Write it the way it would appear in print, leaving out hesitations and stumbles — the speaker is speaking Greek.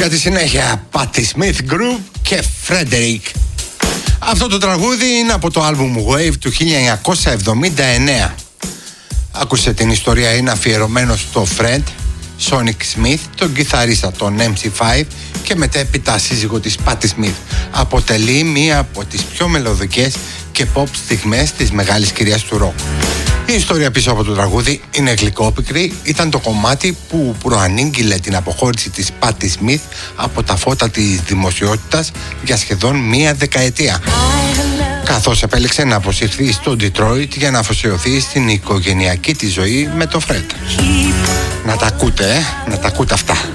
Για τη συνέχεια, Patti Smith Group και Frederick. Αυτό το τραγούδι είναι από το άλμπουμ Wave του 1979. Άκουσε την ιστορία, είναι αφιερωμένο στο Fred Sonic Smith, τον κιθαρίστα, τον MC5 και μετέπειτα σύζυγο της Patti Smith. Αποτελεί μία από τις πιο μελωδικές και pop στιγμές της μεγάλης κυρίας του ροκ. Η ιστορία πίσω από το τραγούδι είναι γλυκόπικρη. Ήταν το κομμάτι που προανήγγειλε την αποχώρηση της Patti Smith από τα φώτα της δημοσιότητας για σχεδόν μία δεκαετία, καθώς επέλεξε να αποσυρθεί στο Detroit για να αφοσιωθεί στην οικογενειακή της ζωή με το Fred. Να τα ακούτε, να τα ακούτε αυτά.